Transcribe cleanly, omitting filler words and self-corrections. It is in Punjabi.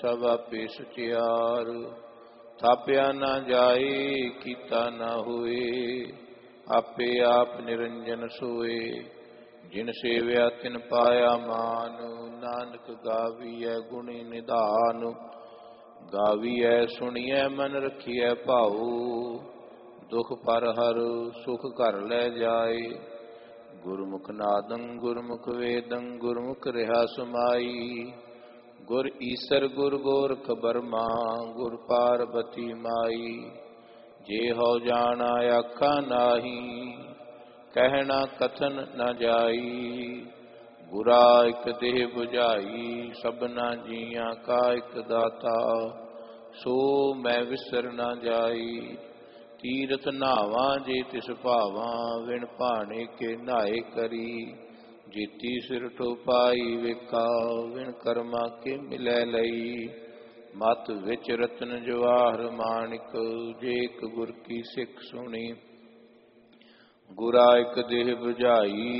ਸਭ ਆਪੇ ਸਚਿਆਰ। ਥਾਪਿਆ ਨਾ ਜਾਏ ਕੀਤਾ ਨਾ ਹੋਏ, ਆਪੇ ਆਪ ਨਿਰੰਜਨ ਸੋਏ। ਜਿਨ ਸੇਵਿਆ ਤਿਨ ਪਾਇਆ ਮਾਨ, ਨਾਨਕ ਗਾਵੀਐ ਗੁਣੀ ਨਿਧਾਨ। ਗਾਵੀਐ ਸੁਣੀਐ ਮਨ ਰਖੀਐ ਭਾਉ, ਦੁਖ ਪਰ ਹਰ ਸੁਖ ਘਰ ਲੈ ਜਾਏ। ਗੁਰਮੁਖ ਨਾਦੰ ਗੁਰਮੁਖ ਵੇਦੰ, ਗੁਰਮੁਖ ਰਿਹਾ ਸਮਾਈ। ਗੁਰ ਈਸਰ ਗੁਰ ਗੋਰਖ ਬਰਮਾ, ਗੁਰ ਪਾਰਬਤੀ ਮਾਈ। ਜੇ ਹਉ ਜਾਣਾ ਆਖਾ ਨਾਹੀ, ਕਹਿਣਾ ਕਥਨ ਨ ਜਾਈ। ਗੁਰਾ ਇਕ ਦੇਹ 부ਝਾਈ, ਸਭਨਾ ਜੀਆਂ ਕਾ ਇਕ ਦਾਤਾ। ਸੋ ਮੈਂ ਵਿਸਰ ਨ ਜਾਈ। ਤੀਰਥ ਨਾਵਾਂ ਜੇ ਤਿਸ ਭਾਵਾਂ, ਵਿਣ ਭਾਣੇ ਕੇ ਨਹਾਏ ਕਰੀ। ਜੀਤੀ ਸਿਰ ਟੋਪਾਈ ਵੇਖਾ, ਵਿਣ ਕਰਮਾ ਕੇ ਮਿਲੈ ਲਈ। ਮਤ ਵਿੱਚ ਰਤਨ ਜਵਾਹਰ ਮਾਣਿਕ, ਜੇ ਇਕ ਗੁਰ ਕੀ ਸਿੱਖ ਸੁਣੀ। ਗੁਰਾ ਇਕ ਦੇਹ 부ਝਾਈ,